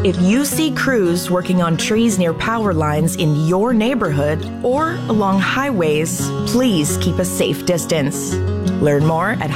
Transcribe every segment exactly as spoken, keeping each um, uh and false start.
If you see crews working on trees near power lines in your neighborhood or along highways, please keep a safe distance. Learn more at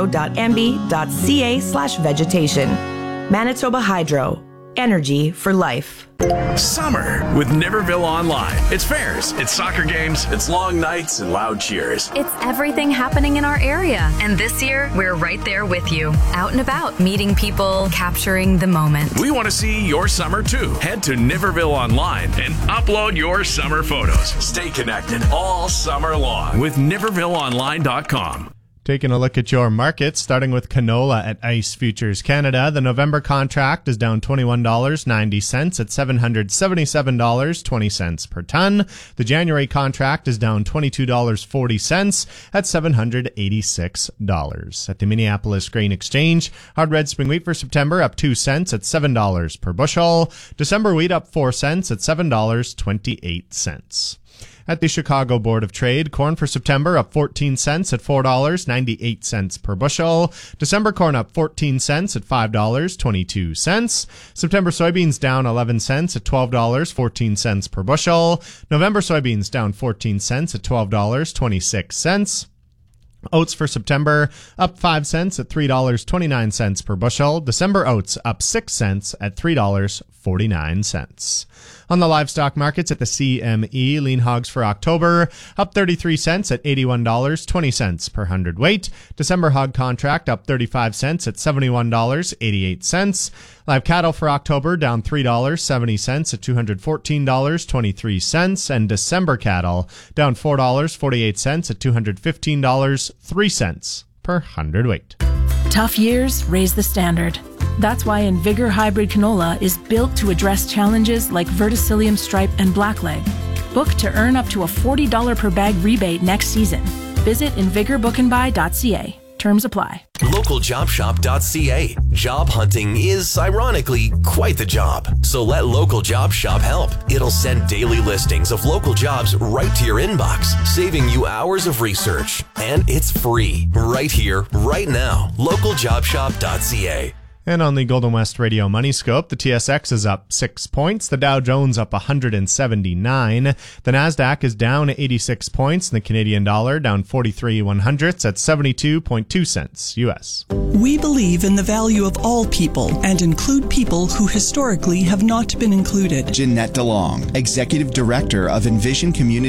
hydro.mb.ca slash vegetation. Manitoba Hydro. Energy for life. Summer with Niverville Online. It's fairs, it's soccer games, it's long nights and loud cheers. It's everything happening in our area. And this year, we're right there with you. Out and about, meeting people, capturing the moment. We want to see your summer too. Head to Niverville Online and upload your summer photos. Stay connected all summer long with Niverville Online dot com. Taking a look at your markets, starting with canola at ICE Futures Canada. The November contract is down twenty-one dollars and ninety cents at seven hundred seventy-seven dollars and twenty cents per ton. The January contract is down twenty-two dollars and forty cents at seven hundred eighty-six dollars. At the Minneapolis Grain Exchange, hard red spring wheat for September up two cents at seven dollars per bushel. December wheat up four cents at seven dollars and twenty-eight cents. At the Chicago Board of Trade, corn for September up fourteen cents at four dollars and ninety-eight cents per bushel. December corn up fourteen cents at five dollars and twenty-two cents. September soybeans down eleven cents at twelve dollars and fourteen cents per bushel. November soybeans down fourteen cents at twelve dollars and twenty-six cents. Oats for September up five cents at three dollars and twenty-nine cents per bushel. December oats up six cents at three dollars and forty-nine cents. On the livestock markets at the C M E, lean hogs for October up thirty-three cents at eighty-one dollars and twenty cents per hundredweight. December hog contract up thirty-five cents at seventy-one dollars and eighty-eight cents. Live cattle for October down three dollars and seventy cents at two hundred fourteen dollars and twenty-three cents. And December cattle down four dollars and forty-eight cents at two hundred fifteen dollars and three cents per hundredweight. Tough years raise the standard. That's why Invigor Hybrid Canola is built to address challenges like verticillium stripe and blackleg. Book to earn up to a forty dollars per bag rebate next season. Visit invigor book and buy dot c a. Terms apply. local job shop dot c a. Job hunting is, ironically, quite the job. So let Local Job Shop help. It'll send daily listings of local jobs right to your inbox, saving you hours of research. And it's free, right here, right now. local job shop dot c a. And on the Golden West Radio Money Scope, the T S X is up six points. The Dow Jones up one hundred seventy-nine. The Nasdaq is down eighty-six points. And the Canadian dollar down forty-three one hundredths at seventy-two point two cents U S. We believe in the value of all people and include people who historically have not been included. Jeanette DeLong, Executive Director of Envision Community